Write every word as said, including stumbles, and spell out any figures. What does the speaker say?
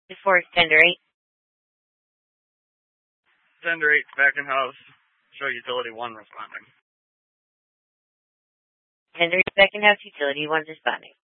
For Tender eight. Tender eight, back in house. Show utility one responding. Tender eight, back in house, utility one responding.